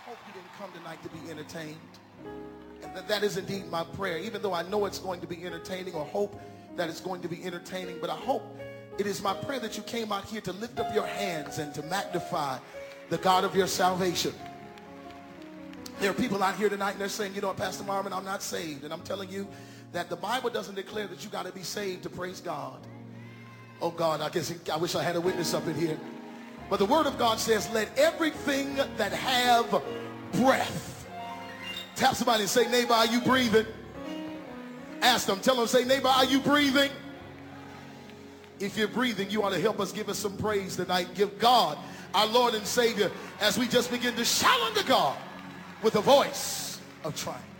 hope you didn't come tonight to be entertained. And that is indeed my prayer, even though I know it's going to be entertaining, or hope that it's going to be entertaining. But I hope it is my prayer that you came out here to lift up your hands and to magnify the God of your salvation. There are people out here tonight and they're saying, you know what, Pastor Marvin, I'm not saved. And I'm telling you that the Bible doesn't declare that you got to be saved to praise God. Oh God, I wish I had a witness up in here. But the word of God says, let everything that have breath. Tap somebody and say, neighbor, are you breathing? Ask them, tell them, say, neighbor, are you breathing? If you're breathing, you ought to help us, give us some praise tonight. Give God, our Lord and Savior, as we just begin to shout unto God with a voice of triumph.